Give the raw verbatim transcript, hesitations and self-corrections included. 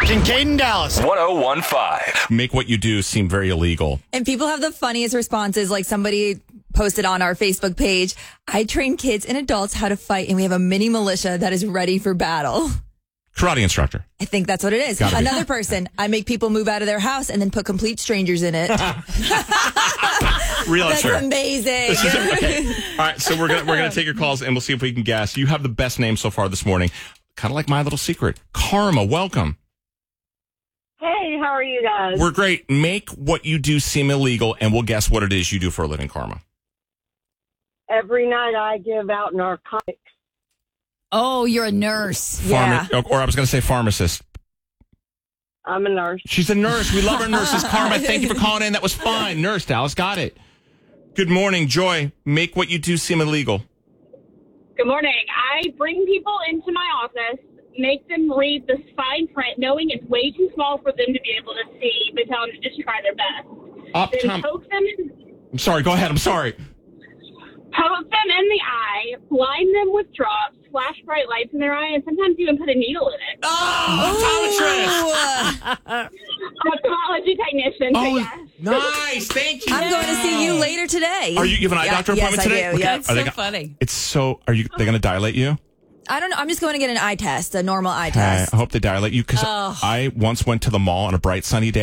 In Caden, Dallas. one oh one point five. Make what you do seem very illegal. And people have the funniest responses. Like somebody posted on our Facebook page, I train kids and adults how to fight, and we have a mini militia that is ready for battle. Karate instructor. I think that's what it is. Gotta be. Another person, I make people move out of their house and then put complete strangers in it. Real That's sure. amazing. Okay. All right, so we're gonna we're gonna take your calls and we'll see if we can guess. You have the best name so far this morning. Kind of like my little secret. Karma, welcome. Hey, how are you guys? We're great. Make what you do seem illegal, and we'll guess what it is you do for a living, Karma. Every night I give out narcotics. Oh, you're a nurse. Pharma- Yeah. Or I was going to say pharmacist. I'm a nurse. She's a nurse. We love our nurses. Karma, thank you for calling in. That was fine. Nurse, Dallas, got it. Good morning, Joy. Make what you do seem illegal. Good morning. I bring people into my office, make them read the fine print, knowing it's way too small for them to be able to see, but tell them to just try their best. Then Optom- poke them in, I'm sorry. Go ahead. I'm sorry. poke them in the eye, blind them with drops, flash bright lights in their eye, and sometimes even put a needle in it. Oh, optometrist. I'm a pathology technician, so Oh, yes. nice. Thank you. I'm going to see you later today. Are you, you have an eye Yeah, doctor yes, appointment I today? do, Okay. yep. Are It's they so go- funny. It's so, are you, they going to dilate you? I don't know. I'm just going to get an eye test, a normal eye Okay. test. I hope they dilate you because Oh. I once went to the mall on a bright sunny day.